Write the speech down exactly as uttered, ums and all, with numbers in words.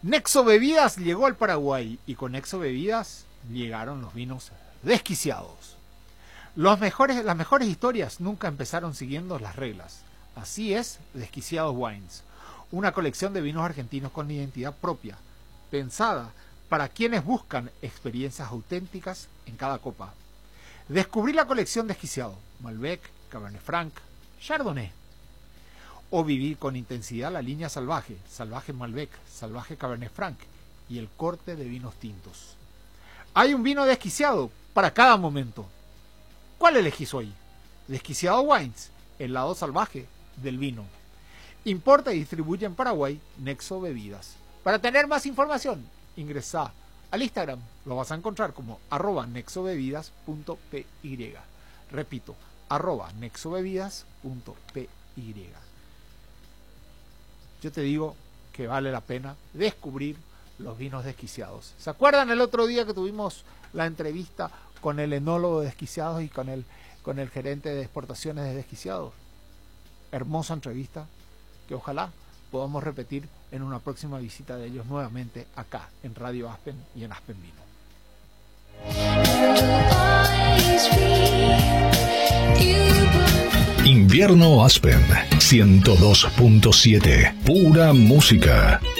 Nexo Bebidas llegó al Paraguay y con Nexo Bebidas llegaron los vinos desquiciados. Los mejores, las mejores historias nunca empezaron siguiendo las reglas. Así es Desquiciados Wines, una colección de vinos argentinos con identidad propia, pensada para quienes buscan experiencias auténticas en cada copa. Descubrí la colección Desquiciado, Malbec, Cabernet Franc, Chardonnay. O vivir con intensidad la línea salvaje, salvaje Malbec, salvaje Cabernet Franc y el corte de vinos tintos. Hay un vino desquiciado para cada momento. ¿Cuál elegís hoy? Desquiciado Wines, el lado salvaje del vino. Importa y distribuye en Paraguay Nexo Bebidas. Para tener más información, ingresá al Instagram. Lo vas a encontrar como arroba nexobebidas.py. Repito, arroba nexobebidas.py. Yo te digo que vale la pena descubrir los vinos desquiciados. ¿Se acuerdan el otro día que tuvimos la entrevista con el enólogo de Desquiciados y con el, con el gerente de exportaciones de Desquiciados? Hermosa entrevista que ojalá podamos repetir en una próxima visita de ellos nuevamente acá en Radio Aspen y en Aspen Vino. Invierno Aspen ciento dos punto siete, pura música.